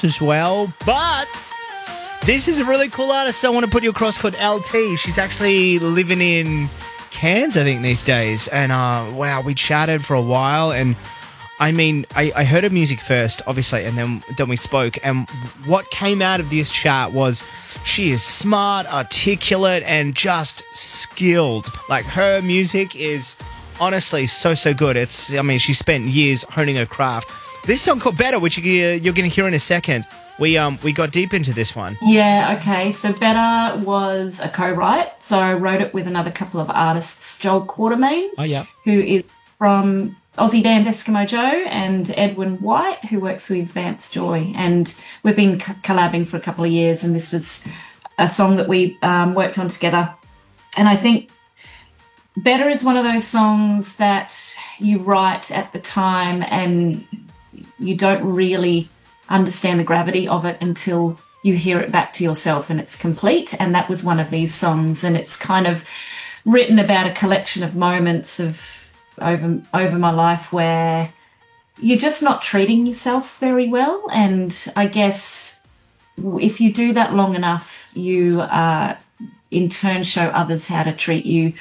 house as well. But this is a really cool artist I want to put you across called LT. She's actually living in Cairns, I think, these days. And wow, we chatted for a while. And I mean, I heard her music first, obviously, and then we spoke. And what came out of this chat was she is smart, articulate, and just skilled. Like, her music is honestly so good. She spent years honing her craft. This song called Better, which you're going to hear in a second, we got deep into this one. Yeah, okay. So Better was a co-write. So I wrote it with another couple of artists, Joel Quartermain, who is from Aussie band Eskimo Joe, and Edwin White, who works with Vance Joy. And we've been collabing for a couple of years, and this was a song that we worked on together. And I think Better is one of those songs that you write at the time and you don't really understand the gravity of it until you hear it back to yourself and it's complete. And that was one of these songs, and it's kind of written about a collection of moments of over my life where you're just not treating yourself very well. And I guess if you do that long enough, you in turn show others how to treat you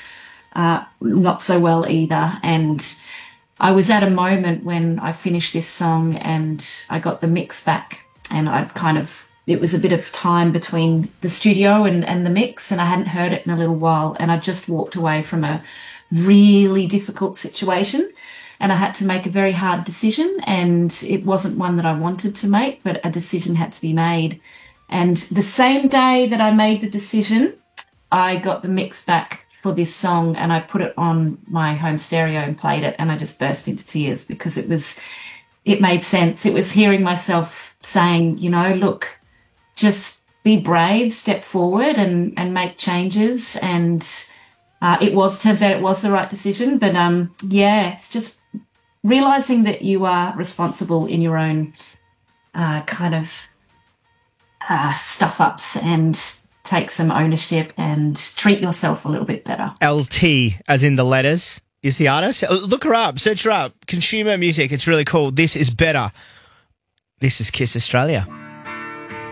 not so well either. And I was at a moment when I finished this song and I got the mix back, and it was a bit of time between the studio and the mix, and I hadn't heard it in a little while, and I just walked away from a really difficult situation, and I had to make a very hard decision, and it wasn't one that I wanted to make, but a decision had to be made. And the same day that I made the decision, I got the mix back for this song, and I put it on my home stereo and played it, and I just burst into tears because it made sense. It was hearing myself saying, look, just be brave, step forward and make changes. And turns out it was the right decision. But it's just realizing that you are responsible in your own stuff ups, and take some ownership and treat yourself a little bit better. LT, as in the letters, is the artist. Look her up, search her up. Consumer music, it's really cool. This is Better. This is Kiss Australia.